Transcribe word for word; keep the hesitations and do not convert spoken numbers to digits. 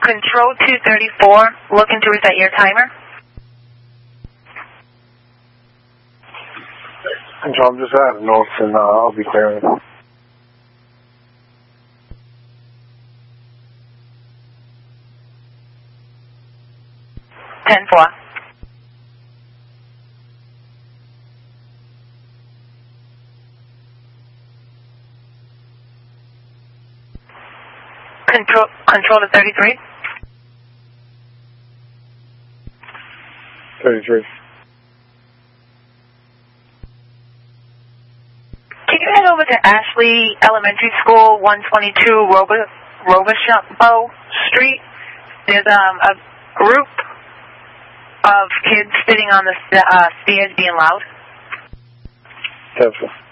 Control two thirty-four, looking to reset your timer. Control, I'm just adding notes and uh, I'll be clearing. ten four. Control, control to thirty-three. thirty-three. Can you head over to Ashley Elementary School, one twenty-two Robichaud Street? There's um, a group of kids sitting on the uh, stairs being loud. ten four.